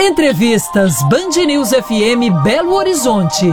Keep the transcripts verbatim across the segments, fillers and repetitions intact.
Entrevistas Band News F M Belo Horizonte.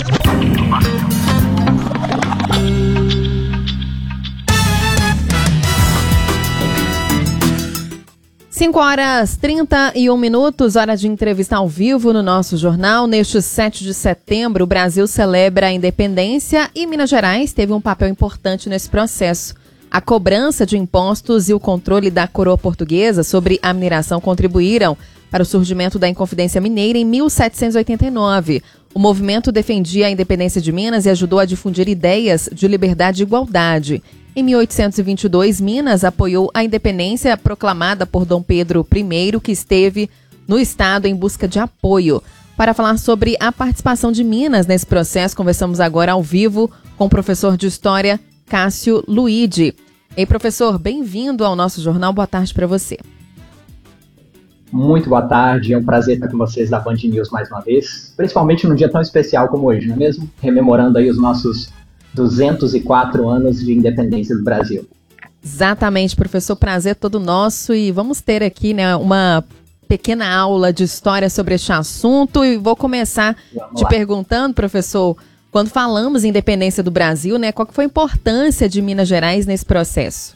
cinco horas e trinta e um minutos, hora de entrevista ao vivo no nosso jornal. Neste sete de setembro, o Brasil celebra a independência e Minas Gerais teve um papel importante nesse processo. A cobrança de impostos e o controle da coroa portuguesa sobre a mineração contribuíram para o surgimento da Inconfidência Mineira em mil setecentos e oitenta e nove. O movimento defendia a independência de Minas e ajudou a difundir ideias de liberdade e igualdade. Em mil oitocentos e vinte e dois, Minas apoiou a independência proclamada por Dom Pedro I, que esteve no estado em busca de apoio. Para falar sobre a participação de Minas nesse processo, conversamos agora ao vivo com o professor de História, Cássio Luide. Ei, professor, bem-vindo ao nosso jornal. Boa tarde para você. Muito boa tarde, é um prazer estar com vocês da Band News mais uma vez, principalmente num dia tão especial como hoje, não é mesmo? Rememorando aí os nossos duzentos e quatro anos de independência do Brasil. Exatamente, professor, prazer todo nosso, e vamos ter aqui, né, uma pequena aula de história sobre este assunto, e vou começar vamos te lá. perguntando, professor, quando falamos em independência do Brasil, né, qual que foi a importância de Minas Gerais nesse processo?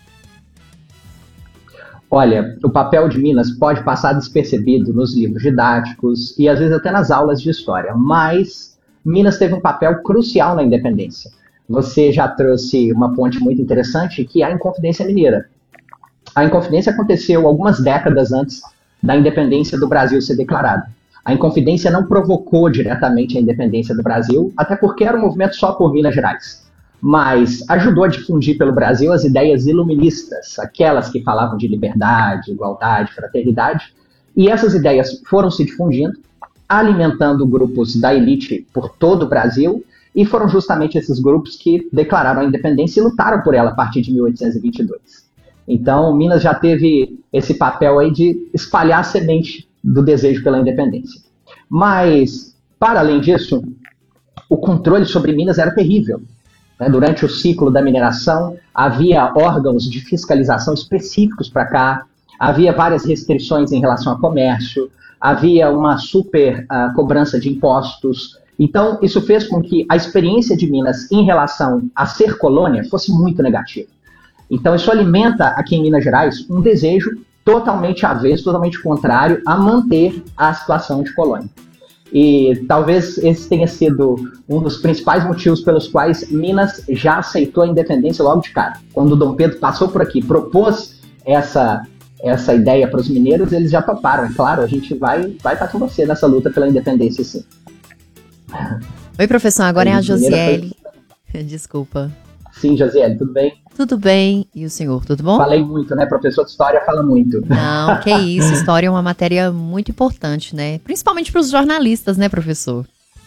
Olha, o papel de Minas pode passar despercebido nos livros didáticos e às vezes até nas aulas de história, mas Minas teve um papel crucial na independência. Você já trouxe uma ponte muito interessante, que é a Inconfidência Mineira. A Inconfidência aconteceu algumas décadas antes da independência do Brasil ser declarada. A Inconfidência não provocou diretamente a independência do Brasil, até porque era um movimento só por Minas Gerais. Mas ajudou a difundir pelo Brasil as ideias iluministas, aquelas que falavam de liberdade, igualdade, fraternidade, e essas ideias foram se difundindo, alimentando grupos da elite por todo o Brasil, e foram justamente esses grupos que declararam a independência e lutaram por ela a partir de mil oitocentos e vinte e dois. Então, Minas já teve esse papel aí de espalhar a semente do desejo pela independência. Mas, para além disso, o controle sobre Minas era terrível. Durante o ciclo da mineração, havia órgãos de fiscalização específicos para cá, havia várias restrições em relação ao comércio, havia uma super uh, cobrança de impostos. Então, isso fez com que a experiência de Minas em relação a ser colônia fosse muito negativa. Então, isso alimenta aqui em Minas Gerais um desejo totalmente avesso, totalmente contrário a manter a situação de colônia. E talvez esse tenha sido um dos principais motivos pelos quais Minas já aceitou a independência logo de cara. Quando Dom Pedro passou por aqui, propôs essa, essa ideia para os mineiros, eles já toparam. É claro, a gente vai, vai estar com você nessa luta pela independência, sim. Oi, professor, agora é a Josiele. Foi... Desculpa. Sim, Josiele, tudo bem? Tudo bem. E o senhor, tudo bom? Falei muito, né? Professor de História fala muito. Não, que isso. História é uma matéria muito importante, né? Principalmente para os jornalistas, né, professor?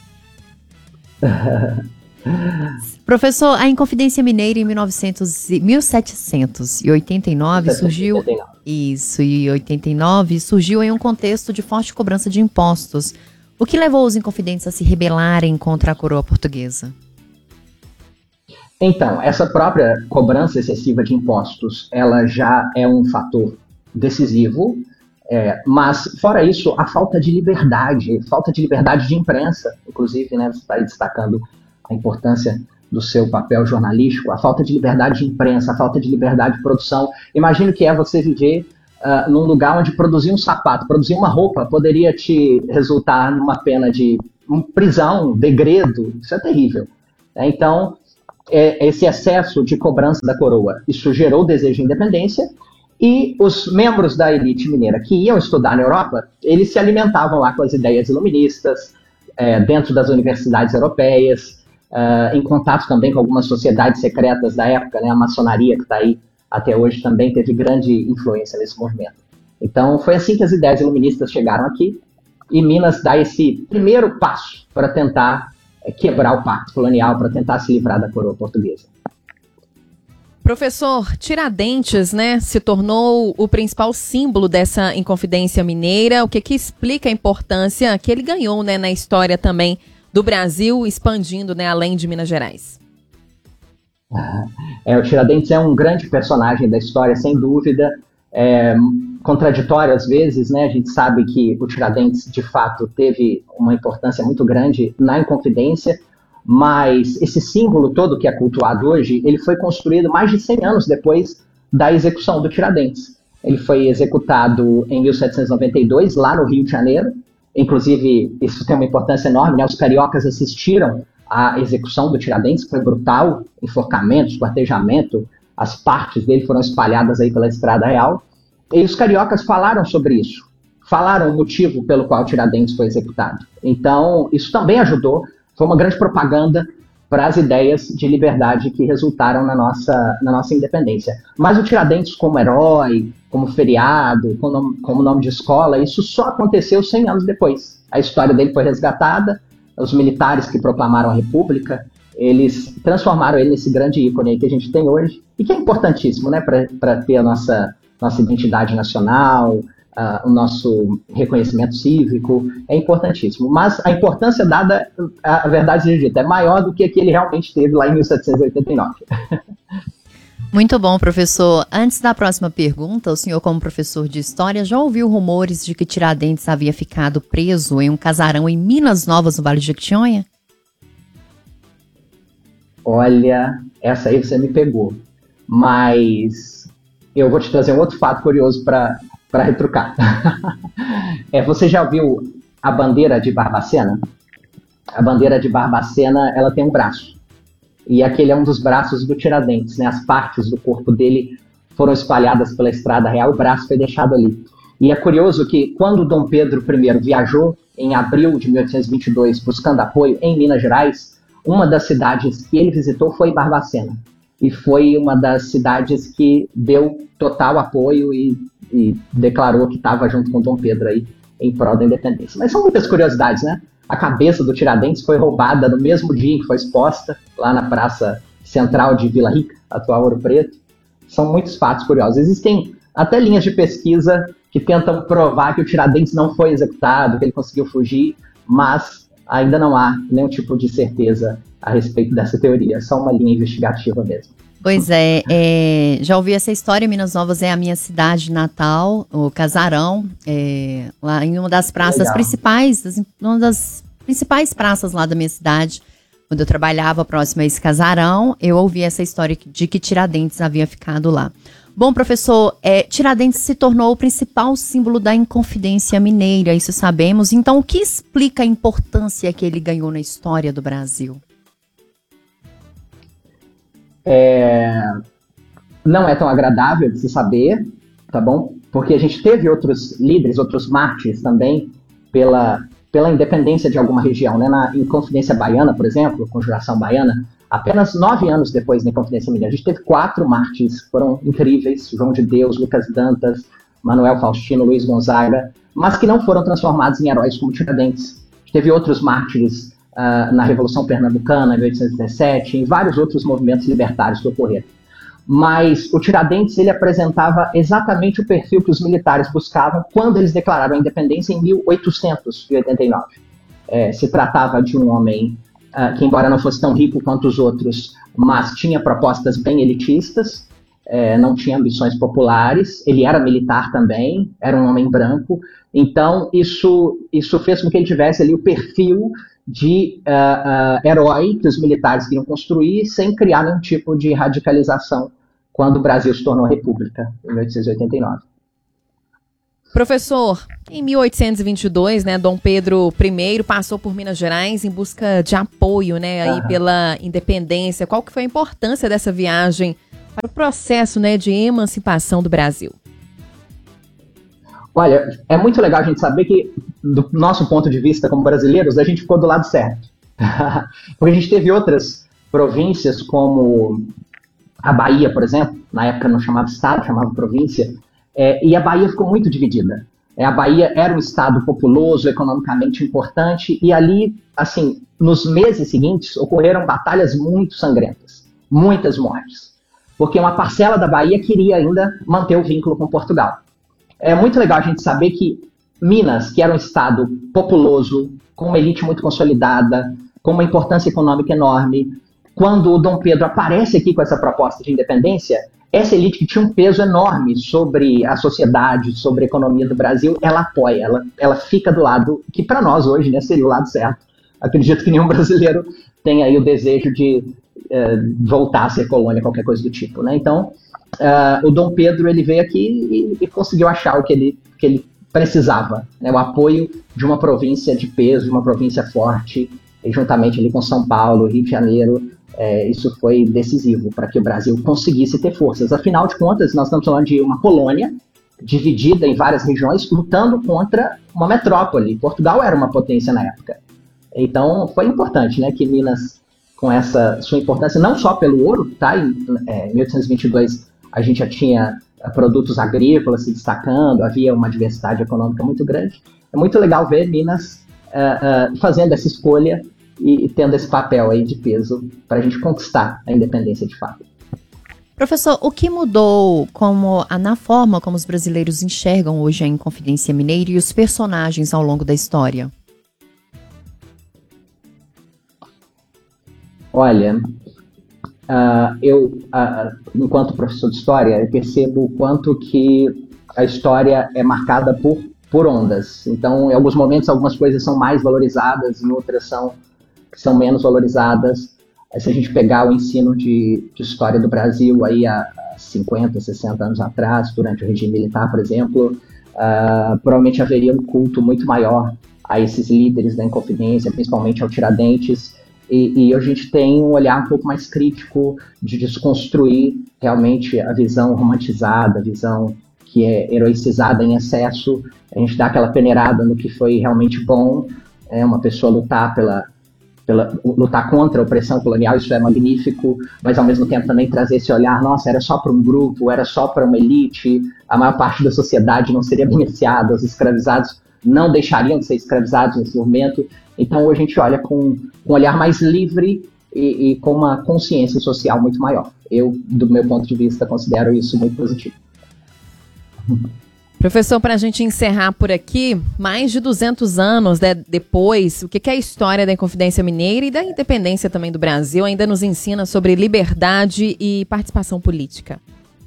Professor, a Inconfidência Mineira em mil setecentos e oitenta e nove surgiu... Isso, e oitenta e nove surgiu em um contexto de forte cobrança de impostos. O que levou os inconfidentes a se rebelarem contra a coroa portuguesa? Então, essa própria cobrança excessiva de impostos, ela já é um fator decisivo, é, mas, fora isso, a falta de liberdade, falta de liberdade de imprensa, inclusive, né, você está aí destacando a importância do seu papel jornalístico, a falta de liberdade de imprensa, a falta de liberdade de produção. Imagina o que é você viver uh, num lugar onde produzir um sapato, produzir uma roupa, poderia te resultar numa pena de um, prisão, degredo, isso é terrível. É, então... esse excesso de cobrança da coroa, isso gerou o desejo de independência, e os membros da elite mineira que iam estudar na Europa, eles se alimentavam lá com as ideias iluministas, é, dentro das universidades europeias, é, em contato também com algumas sociedades secretas da época, né, a maçonaria que está aí até hoje também teve grande influência nesse movimento. Então foi assim que as ideias iluministas chegaram aqui, e Minas dá esse primeiro passo para tentar quebrar o pacto colonial, para tentar se livrar da coroa portuguesa. Professor, Tiradentes, né, se tornou o principal símbolo dessa Inconfidência Mineira. O que que explica a importância que ele ganhou, né, na história também do Brasil, expandindo, né, além de Minas Gerais? É, o Tiradentes é um grande personagem da história, sem dúvida. é, contraditório às vezes, né? A gente sabe que o Tiradentes, de fato, teve uma importância muito grande na Inconfidência, mas esse símbolo todo que é cultuado hoje, ele foi construído mais de cem anos depois da execução do Tiradentes. Ele foi executado em mil setecentos e noventa e dois, lá no Rio de Janeiro. Inclusive, isso tem uma importância enorme, né? Os cariocas assistiram à execução do Tiradentes, foi brutal, enforcamento, esquartejamento, as partes dele foram espalhadas aí pela Estrada Real. E os cariocas falaram sobre isso, falaram o motivo pelo qual Tiradentes foi executado. Então, isso também ajudou, foi uma grande propaganda para as ideias de liberdade que resultaram na nossa, na nossa independência. Mas o Tiradentes como herói, como feriado, como nome, como nome de escola, isso só aconteceu cem anos depois. A história dele foi resgatada, os militares que proclamaram a República, eles transformaram ele nesse grande ícone aí que a gente tem hoje, e que é importantíssimo, né, para ter a nossa, nossa identidade nacional, uh, o nosso reconhecimento cívico, é importantíssimo. Mas a importância dada, a verdade seja dita, é maior do que a que ele realmente teve lá em mil setecentos e oitenta e nove. Muito bom, professor. Antes da próxima pergunta, o senhor, como professor de História, já ouviu rumores de que Tiradentes havia ficado preso em um casarão em Minas Novas, no Vale de Jequitinhonha? Olha, essa aí você me pegou. Mas eu vou te trazer um outro fato curioso para retrucar. é, você já ouviu a bandeira de Barbacena? A bandeira de Barbacena, ela tem um braço. E aquele é um dos braços do Tiradentes, né? As partes do corpo dele foram espalhadas pela Estrada Real, o braço foi deixado ali. E é curioso que quando Dom Pedro I viajou em abril de mil oitocentos e vinte e dois buscando apoio em Minas Gerais, uma das cidades que ele visitou foi Barbacena. E foi uma das cidades que deu total apoio e, e declarou que estava junto com Dom Pedro aí em prol da independência. Mas são muitas curiosidades, né? A cabeça do Tiradentes foi roubada no mesmo dia em que foi exposta, lá na praça central de Vila Rica, atual Ouro Preto. São muitos fatos curiosos. Existem até linhas de pesquisa que tentam provar que o Tiradentes não foi executado, que ele conseguiu fugir, mas ainda não há nenhum tipo de certeza a respeito dessa teoria. É só uma linha investigativa mesmo. Pois é, é, já ouvi essa história. Minas Novas é a minha cidade natal, o Casarão, é, lá em uma das praças Legal. principais, uma das principais praças lá da minha cidade, quando eu trabalhava próximo a esse casarão, eu ouvi essa história de que Tiradentes havia ficado lá. Bom, professor, é, Tiradentes se tornou o principal símbolo da Inconfidência Mineira, isso sabemos. Então, o que explica a importância que ele ganhou na história do Brasil? É, não é tão agradável de se saber, tá bom? Porque a gente teve outros líderes, outros mártires também pela, pela independência de alguma região, né? Na Inconfidência Baiana, por exemplo, Conjuração Baiana, apenas nove anos depois da Inconfidência Mineira, a gente teve quatro mártires, foram incríveis, João de Deus, Lucas Dantas, Manuel Faustino, Luiz Gonzaga, mas que não foram transformados em heróis como Tiradentes. Teve outros mártires Uh, na Revolução Pernambucana, em mil oitocentos e dezessete, em vários outros movimentos libertários que ocorreram. Mas o Tiradentes, ele apresentava exatamente o perfil que os militares buscavam quando eles declararam a independência em mil oitocentos e oitenta e nove. É, se tratava de um homem uh, que, embora não fosse tão rico quanto os outros, mas tinha propostas bem elitistas, é, não tinha ambições populares, ele era militar também, era um homem branco, então isso, isso fez com que ele tivesse ali o perfil de uh, uh, herói que os militares queriam construir sem criar nenhum tipo de radicalização quando o Brasil se tornou república, em mil oitocentos e oitenta e nove. Professor, em mil oitocentos e vinte e dois, né, Dom Pedro I passou por Minas Gerais em busca de apoio, né, aí uhum. pela independência. Qual que foi a importância dessa viagem para o processo, né, de emancipação do Brasil? Olha, é muito legal a gente saber que, do nosso ponto de vista como brasileiros, a gente ficou do lado certo. Porque a gente teve outras províncias, como a Bahia, por exemplo, na época não chamava estado, chamava província, é, e a Bahia ficou muito dividida. É, a Bahia era um estado populoso, economicamente importante, e ali, assim, nos meses seguintes, ocorreram batalhas muito sangrentas, muitas mortes, porque uma parcela da Bahia queria ainda manter o vínculo com Portugal. É muito legal a gente saber que Minas, que era um estado populoso, com uma elite muito consolidada, com uma importância econômica enorme, quando o Dom Pedro aparece aqui com essa proposta de independência, essa elite que tinha um peso enorme sobre a sociedade, sobre a economia do Brasil, ela apoia, ela, ela fica do lado, que para nós hoje, né, seria o lado certo. Acredito que nenhum brasileiro tem aí o desejo de uh, voltar a ser colônia, qualquer coisa do tipo, né? Então, uh, o Dom Pedro, ele veio aqui e, e conseguiu achar o que ele, que ele precisava, né? O apoio de uma província de peso, de uma província forte, e juntamente ali com São Paulo, Rio de Janeiro, é, isso foi decisivo para que o Brasil conseguisse ter forças. Afinal de contas, nós estamos falando de uma colônia dividida em várias regiões, lutando contra uma metrópole. Portugal era uma potência na época. Então, foi importante, né, que Minas, com essa sua importância, não só pelo ouro, tá? Em é, mil oitocentos e vinte e dois, a gente já tinha produtos agrícolas se destacando, havia uma diversidade econômica muito grande. É muito legal ver Minas uh, uh, fazendo essa escolha e, e tendo esse papel aí de peso para a gente conquistar a independência de fato. Professor, o que mudou como, na forma como os brasileiros enxergam hoje a Inconfidência Mineira e os personagens ao longo da história? Olha, uh, eu, uh, enquanto professor de história, eu percebo o quanto que a história é marcada por, por ondas. Então, em alguns momentos, algumas coisas são mais valorizadas, em outras são, são menos valorizadas. Se a gente pegar o ensino de, de história do Brasil aí há cinquenta, sessenta anos atrás, durante o regime militar, por exemplo, uh, provavelmente haveria um culto muito maior a esses líderes da Inconfidência, principalmente ao Tiradentes. E, e a gente tem um olhar um pouco mais crítico de desconstruir realmente a visão romantizada, a visão que é heroicizada em excesso. A gente dá aquela peneirada no que foi realmente bom, é uma pessoa lutar, pela, pela, lutar contra a opressão colonial, isso é magnífico, mas ao mesmo tempo também trazer esse olhar, nossa, era só para um grupo, era só para uma elite, a maior parte da sociedade não seria beneficiada, os escravizados não deixariam de ser escravizados nesse momento. Então, hoje a gente olha com, com um olhar mais livre e, e com uma consciência social muito maior. Eu, do meu ponto de vista, considero isso muito positivo. Professor, para a gente encerrar por aqui, mais de duzentos anos né, depois, o que, que a história da Inconfidência Mineira e da independência também do Brasil ainda nos ensina sobre liberdade e participação política?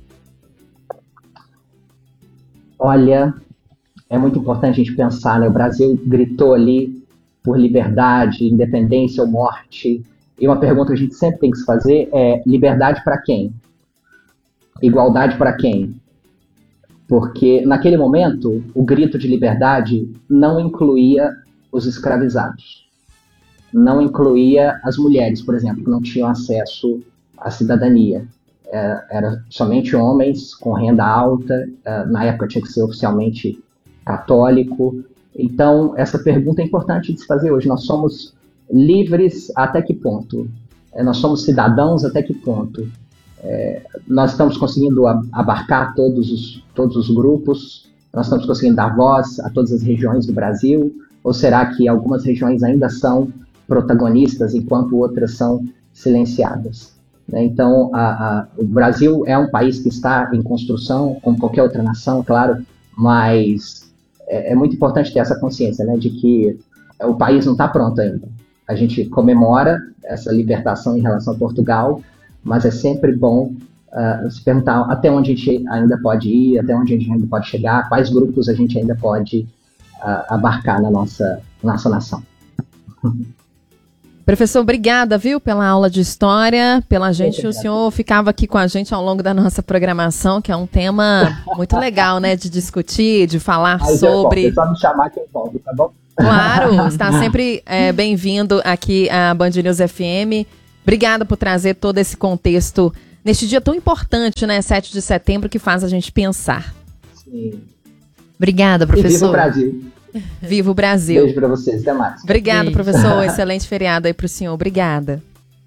Olha, é muito importante a gente pensar, né? O Brasil gritou ali por liberdade, independência ou morte. E uma pergunta que a gente sempre tem que se fazer é: liberdade para quem? Igualdade para quem? Porque naquele momento o grito de liberdade não incluía os escravizados, não incluía as mulheres, por exemplo, que não tinham acesso à cidadania. Era, era somente homens com renda alta, na época tinha que ser oficialmente católico. Então, essa pergunta é importante de se fazer hoje. Nós somos livres até que ponto? É, nós somos cidadãos até que ponto? É, nós estamos conseguindo abarcar todos os, todos os grupos? Nós estamos conseguindo dar voz a todas as regiões do Brasil? Ou será que algumas regiões ainda são protagonistas enquanto outras são silenciadas? Né? Então, a, a, o Brasil é um país que está em construção, como qualquer outra nação, claro, mas é muito importante ter essa consciência, né, de que o país não está pronto ainda. A gente comemora essa libertação em relação a Portugal, mas é sempre bom uh, se perguntar até onde a gente ainda pode ir, até onde a gente ainda pode chegar, quais grupos a gente ainda pode uh, abarcar na nossa, nossa nação. Professor, obrigada, viu, pela aula de história, pela gente. O senhor ficava aqui com a gente ao longo da nossa programação, que é um tema muito legal, né, de discutir, de falar Aí sobre... É só me chamar que eu volto, tá bom? Claro, está sempre é, bem-vindo aqui à Band News F M. Obrigada por trazer todo esse contexto neste dia tão importante, né, sete de setembro, que faz a gente pensar. Sim. Obrigada, professor. E viva o Brasil. Viva o Brasil. Beijo pra vocês, até mais. Obrigada, Beijo. professor. Excelente feriado aí pro senhor. Obrigada.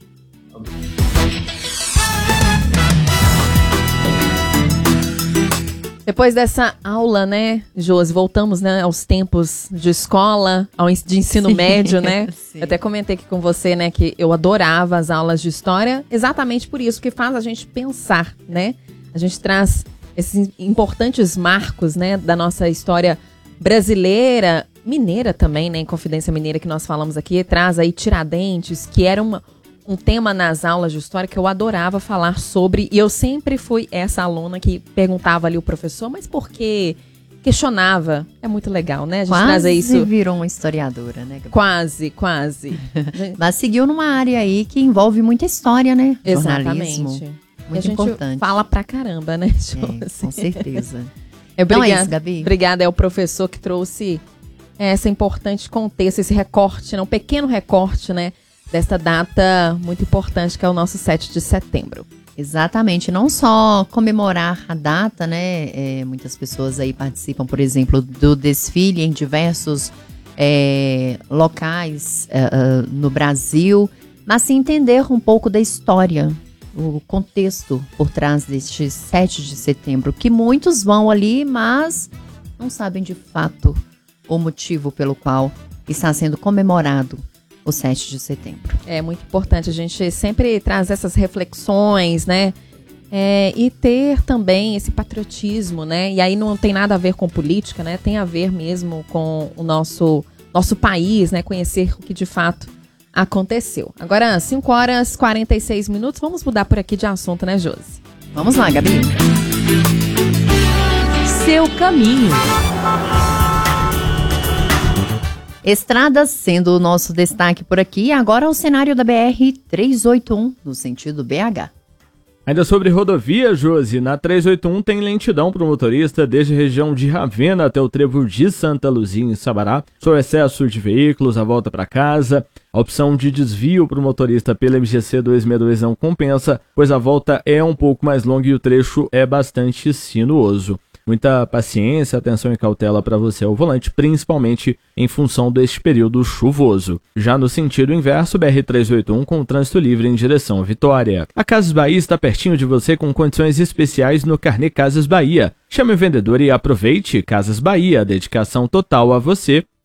Depois dessa aula, né, Josi, voltamos, né, aos tempos de escola, ao, de ensino Sim, médio, né? sim. Eu até comentei aqui com você, né, que eu adorava as aulas de história, exatamente por isso, que faz a gente pensar, né? A gente traz esses importantes marcos, né, da nossa história brasileira, mineira também, né, Inconfidência Mineira que nós falamos aqui, traz aí Tiradentes, que era uma, um tema nas aulas de história que eu adorava falar sobre, e eu sempre fui essa aluna que perguntava ali o professor, mas por quê? Questionava. É muito legal, né? A gente quase trazer isso. Virou uma historiadora, né, Gabi? Quase, quase. Mas seguiu numa área aí que envolve muita história, né? Exatamente. Jornalismo. Muito e a gente importante. fala pra caramba, né? É, assim. com certeza. É, obrigada, Não é isso, Gabi? Obrigada, é o professor que trouxe esse importante contexto, esse recorte, né? Um pequeno recorte, né? Desta data muito importante que é o nosso sete de setembro. Exatamente, não só comemorar a data, né? É, muitas pessoas aí participam, por exemplo, do desfile em diversos é, locais é, é, no Brasil, mas sim entender um pouco da história, o contexto por trás deste sete de setembro, que muitos vão ali, mas não sabem de fato o motivo pelo qual está sendo comemorado o sete de setembro. É muito importante a gente sempre trazer essas reflexões, né? É, e ter também esse patriotismo, né? E aí não tem nada a ver com política, né? Tem a ver mesmo com o nosso, nosso país, né? Conhecer o que de fato aconteceu. Agora, cinco horas e quarenta e seis minutos. Vamos mudar por aqui de assunto, né, Josi? Vamos lá, Gabi. Seu caminho. Estradas sendo o nosso destaque por aqui, agora o cenário da B R trezentos e oitenta e um, no sentido B H. Ainda sobre rodovia, Josi, na trezentos e oitenta e um tem lentidão para o motorista desde a região de Ravena até o trevo de Santa Luzia, em Sabará. Só excesso de veículos, a volta para casa. A opção de desvio para o motorista pela M G C duzentos e sessenta e dois não compensa, pois a volta é um pouco mais longa e o trecho é bastante sinuoso. Muita paciência, atenção e cautela para você ao volante, principalmente em função deste período chuvoso. Já no sentido inverso, B R trezentos e oitenta e um com trânsito livre em direção à Vitória. A Casas Bahia está pertinho de você com condições especiais no Carnê Casas Bahia. Chame o vendedor e aproveite. Casas Bahia, dedicação total a você